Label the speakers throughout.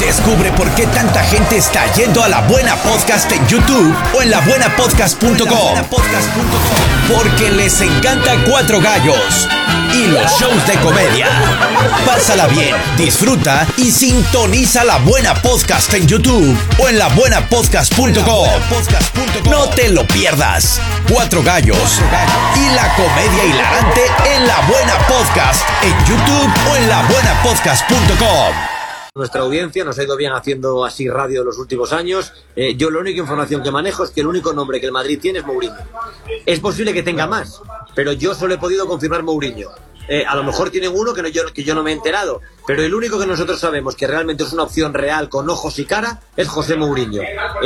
Speaker 1: Descubre por qué tanta gente está yendo a La Buena Podcast en YouTube o en labuenapodcast.com. Porque les encanta Cuatro Gallos y los shows de comedia. Pásala bien, disfruta y sintoniza La Buena Podcast en YouTube o en labuenapodcast.com. No te lo pierdas. Cuatro Gallos y la comedia hilarante en La Buena Podcast en YouTube o en labuenapodcast.com.
Speaker 2: Nuestra audiencia nos ha ido bien haciendo así radio en los últimos años. Yo la única información que manejo es que el único nombre que el Madrid tiene es Mourinho. Es posible que tenga más, pero yo solo he podido confirmar Mourinho. A lo mejor tienen uno que yo no me he enterado, pero el único que nosotros sabemos que realmente es una opción real con ojos y cara es José Mourinho.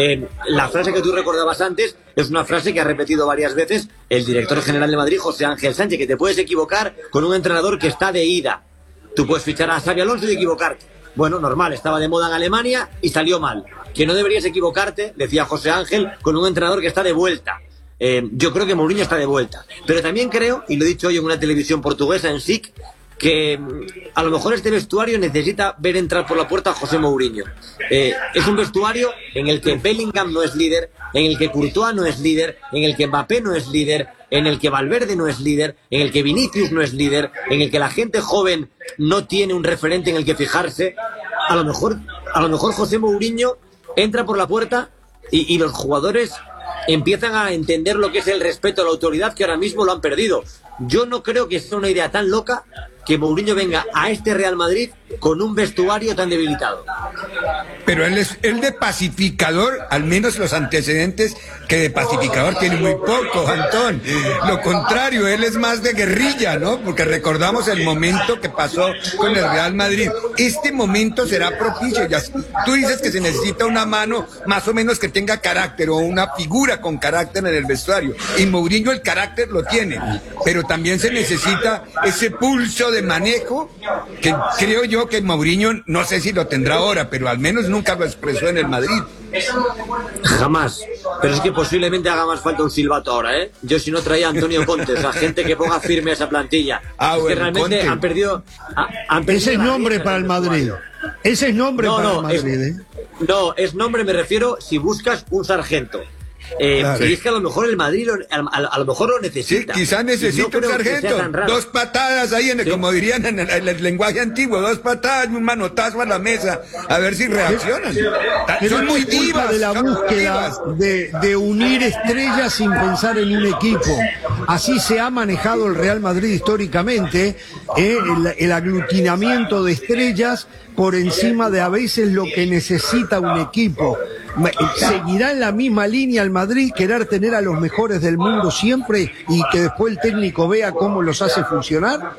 Speaker 2: La frase que tú recordabas antes es una frase que ha repetido varias veces el director general de Madrid, José Ángel Sánchez, que te puedes equivocar con un entrenador que está de ida. Tú puedes fichar a Xabi Alonso y equivocarte. Bueno, normal, estaba de moda en Alemania y salió mal. Que no deberías equivocarte, decía José Ángel, con un entrenador que está de vuelta. Yo creo que Mourinho está de vuelta. Pero también creo, y lo he dicho hoy en una televisión portuguesa, en SIC, que a lo mejor este vestuario necesita ver entrar por la puerta a José Mourinho. Es un vestuario en el que Bellingham no es líder, en el que Courtois no es líder, en el que Mbappé no es líder, en el que Valverde no es líder, en el que Vinicius no es líder, en el que la gente joven no tiene un referente en el que fijarse. A lo mejor José Mourinho entra por la puerta y los jugadores empiezan a entender lo que es el respeto a la autoridad, que ahora mismo lo han perdido. Yo no creo que sea una idea tan loca que Mourinho venga a este Real Madrid con un vestuario tan debilitado.
Speaker 3: Pero él de pacificador, al menos los antecedentes que de pacificador tiene muy poco, Antón. Lo contrario, él es más de guerrilla, ¿no? Porque recordamos el momento que pasó con el Real Madrid. Este momento será propicio. Ya, tú dices que se necesita una mano más o menos que tenga carácter o una figura con carácter en el vestuario. Y Mourinho el carácter lo tiene, pero también se necesita ese pulso de manejo que creo yo que Mourinho, no sé si lo tendrá ahora, pero al menos nunca lo expresó en el Madrid.
Speaker 2: Jamás. Pero es que posiblemente haga más falta un silbato ahora, ¿eh? Yo si no traía a Antonio Conte, o sea, gente que ponga firme a esa plantilla. Es que realmente
Speaker 4: Conte.
Speaker 2: han perdido
Speaker 4: Ese es nombre para el Madrid. Ese es nombre para el Madrid,
Speaker 2: No, es nombre, me refiero si buscas un sargento.
Speaker 3: Claro.
Speaker 2: Y es que a lo mejor el Madrid a lo mejor lo necesita.
Speaker 3: Sí, quizás necesita un sargento. Dos patadas ahí,
Speaker 2: Sí.
Speaker 3: como dirían en el lenguaje antiguo, dos patadas y un manotazo a la mesa, a ver si reaccionan.
Speaker 4: Pero
Speaker 3: Son
Speaker 4: no
Speaker 3: muy
Speaker 4: es culpa
Speaker 3: divas.
Speaker 4: de la
Speaker 3: son
Speaker 4: búsqueda
Speaker 3: divas.
Speaker 4: de unir estrellas sin pensar en un equipo. Así se ha manejado el Real Madrid históricamente, el aglutinamiento de estrellas por encima de a veces lo que necesita un equipo. ¿Seguirá en la misma línea el Madrid, querer tener a los mejores del mundo siempre y que después el técnico vea cómo los hace funcionar?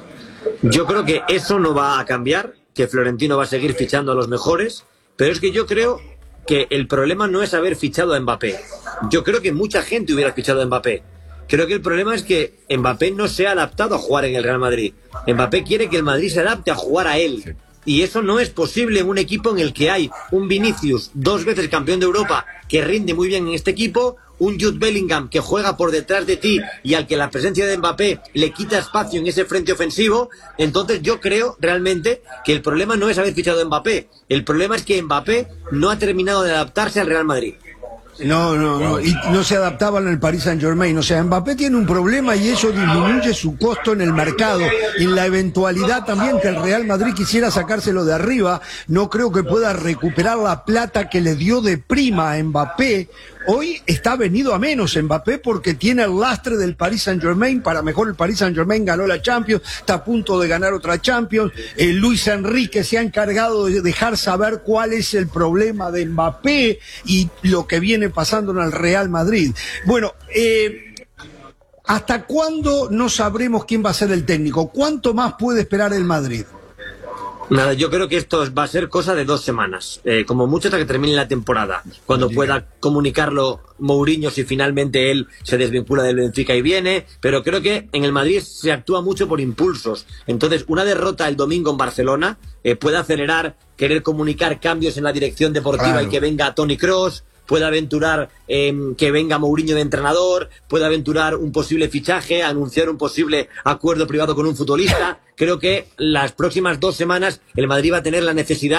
Speaker 2: Yo creo que eso no va a cambiar, que Florentino va a seguir fichando a los mejores, pero es que yo creo que el problema no es haber fichado a Mbappé. Yo creo que mucha gente hubiera fichado a Mbappé. Creo que el problema es que Mbappé no se ha adaptado a jugar en el Real Madrid. Mbappé quiere que el Madrid se adapte a jugar a él. Y eso no es posible en un equipo en el que hay un Vinicius, 2 veces campeón de Europa, que rinde muy bien en este equipo, un Jude Bellingham que juega por detrás de ti y al que la presencia de Mbappé le quita espacio en ese frente ofensivo. Entonces yo creo realmente que el problema no es haber fichado a Mbappé. El problema es que Mbappé no ha terminado de adaptarse al Real Madrid.
Speaker 4: No, y no se adaptaban al Paris Saint-Germain. O sea, Mbappé tiene un problema y eso disminuye su costo en el mercado. En la eventualidad también que el Real Madrid quisiera sacárselo de arriba, no creo que pueda recuperar la plata que le dio de prima a Mbappé. Hoy está venido a menos Mbappé porque tiene el lastre del Paris Saint-Germain. Para mejor el Paris Saint-Germain ganó la Champions, está a punto de ganar otra Champions. Luis Enrique se ha encargado de dejar saber cuál es el problema de Mbappé y lo que viene pasando en el Real Madrid. Bueno, ¿hasta cuándo no sabremos quién va a ser el técnico? ¿Cuánto más puede esperar el Madrid?
Speaker 2: Nada, yo creo que esto va a ser cosa de 2 semanas, como mucho hasta que termine la temporada, cuando pueda comunicarlo Mourinho si finalmente él se desvincula del Benfica y viene, pero creo que en el Madrid se actúa mucho por impulsos. Entonces, una derrota el domingo en Barcelona puede acelerar, querer comunicar cambios en la dirección deportiva y que venga Toni Kroos, puede aventurar que venga Mourinho de entrenador, puede aventurar un posible fichaje, anunciar un posible acuerdo privado con un futbolista. Creo que las próximas 2 semanas el Madrid va a tener la necesidad